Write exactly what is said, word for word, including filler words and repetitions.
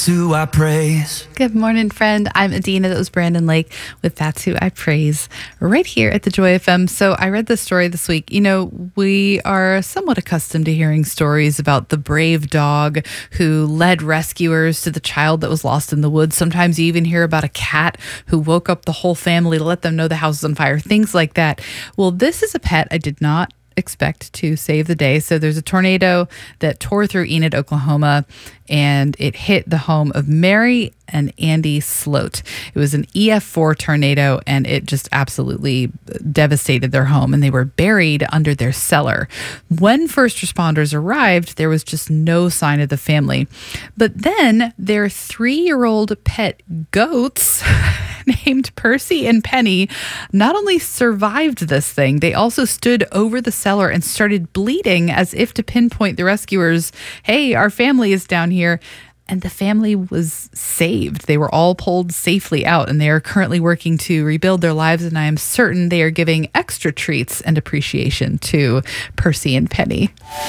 Who I praise. Good morning, friend. I'm Adina. That was Brandon Lake with That's Who I Praise right here at the Joy F M. So I read this story this week. You know, we are somewhat accustomed to hearing stories about the brave dog who led rescuers to the child that was lost in the woods. Sometimes you even hear about a cat who woke up the whole family to let them know the house is on fire, things like that. Well, this is a pet I did not expect to save the day. So there's a tornado that tore through Enid, Oklahoma, and it hit the home of Mary and Andy Sloat. It was an E F four tornado, and it just absolutely devastated their home, and they were buried under their cellar. When first responders arrived, there was just no sign of the family. But then their three-year-old pet goats named Percy and Penny not only survived this thing, they also stood over the cellar and started bleeding as if to pinpoint the rescuers, hey, our family is down here. And the family was saved. They were all pulled safely out, and they are currently working to rebuild their lives, and I am certain they are giving extra treats and appreciation to Percy and Penny.